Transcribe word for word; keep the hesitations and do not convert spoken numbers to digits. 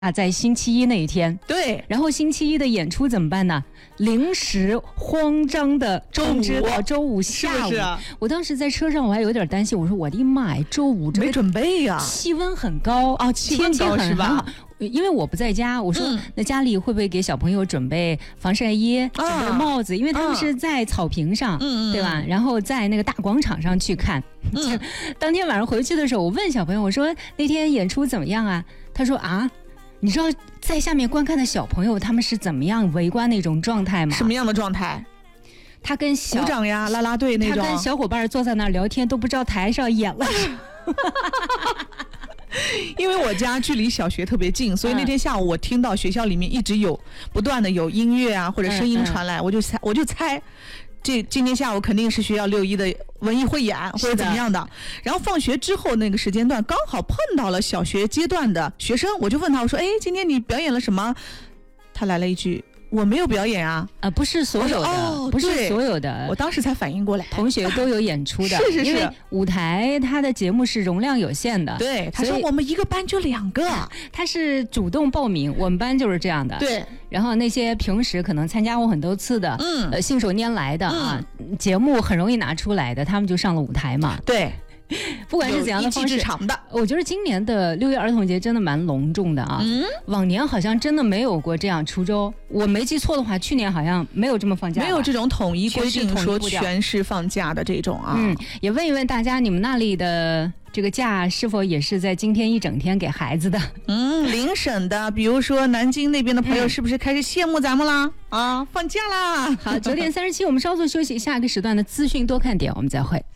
啊，在星期一那一天， 对， 然后星期一的演出怎么办呢？临时慌张的通知到周五下午。 是不是啊？ 我当时在车上我还有点担心，我说我的妈呀，周五这没个准备呀、 气温很高啊，气温天气很高是吧很好？因为我不在家，我说、 嗯那家里会不会给小朋友准备防晒衣、准备帽子？因为他们是在草坪上， 嗯对吧？然后在那个大广场上去看。 嗯当天晚上回去的时候，我问小朋友，我说那天演出怎么样啊？他说啊。你知道在下面观看的小朋友他们是怎么样围观那种状态吗？ 什么样的状态？ 他跟小鼓掌呀，啦啦队那种。 他跟小伙伴坐在那儿聊天，都不知道台上演了。 因为我家距离小学特别近，所以那天下午我听到学校里面一直有不断的有音乐啊或者声音传来，嗯嗯、我就猜我就猜。这今天下午肯定是学校六一的文艺汇演或者怎么样的，然后放学之后那个时间段刚好碰到了小学阶段的学生，我就问他，我说哎，今天你表演了什么？他来了一句，我没有表演啊。 啊、呃，不是所有的， 哦、 不是所有的， 我当时才反应过来， 同学都有演出的， 是是是， 因为舞台它的节目是容量有限的， 对，他说我们一个班就两个， 他是主动报名，我们班就是这样的， 对， 然后那些平时可能参加过很多次的， 嗯， 呃，信手拈来的啊，嗯、节目很容易拿出来的，他们就上了舞台嘛， 对。 不管是怎样的方式， 长的， 我觉得今年的六一儿童节真的蛮隆重的啊。嗯，往年好像真的没有过这样出周，我没记错的话，去年好像没有这么放假， 没有这种统一规定说全市放假的这种啊。 嗯，也问一问大家，你们那里的这个假是否也是在今天一整天给孩子的？ 嗯，邻省的，比如说南京那边的朋友，是不是开始羡慕咱们啦？嗯、啊，放假啦！ 好，九点三十七，我们稍作休息，下一个时段的资讯多看点，我们再会。